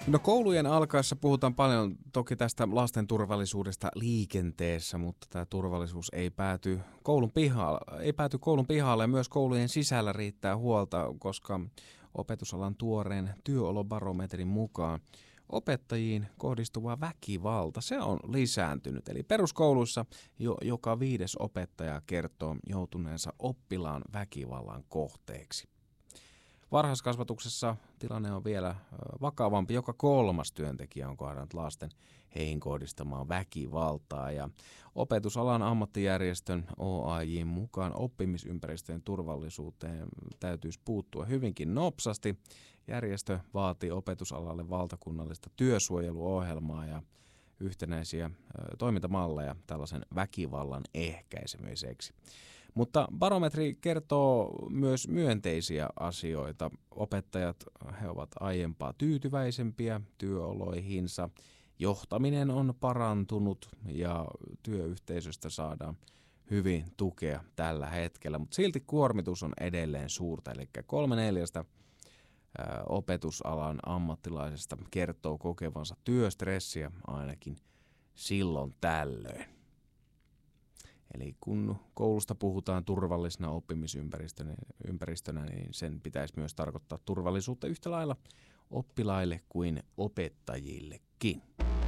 No koulujen alkaessa puhutaan paljon toki tästä lasten turvallisuudesta liikenteessä, mutta tämä turvallisuus ei pääty koulun pihalle ja myös koulujen sisällä riittää huolta, koska opetusalan tuoreen työolobarometrin mukaan opettajiin kohdistuva väkivalta, se on lisääntynyt. Eli peruskouluissa joka 5. opettaja kertoo joutuneensa oppilaan väkivallan kohteeksi. Varhaiskasvatuksessa tilanne on vielä vakavampi. Joka 3. työntekijä on kohdannut lasten heihin kohdistamaan väkivaltaa. Ja opetusalan ammattijärjestön OAJ:n mukaan oppimisympäristöjen turvallisuuteen täytyisi puuttua hyvinkin nopsasti. Järjestö vaatii opetusalalle valtakunnallista työsuojeluohjelmaa ja yhtenäisiä toimintamalleja tällaisen väkivallan ehkäisemiseksi. Mutta barometri kertoo myös myönteisiä asioita. Opettajat, he ovat aiempaa tyytyväisempiä työoloihinsa. Johtaminen on parantunut ja työyhteisöstä saadaan hyvin tukea tällä hetkellä. Mutta silti kuormitus on edelleen suurta, eli 3/4 opetusalan ammattilaisesta kertoo kokevansa työstressiä ainakin silloin tällöin. Eli kun koulusta puhutaan turvallisena oppimisympäristönä, niin sen pitäisi myös tarkoittaa turvallisuutta yhtä lailla oppilaille kuin opettajillekin.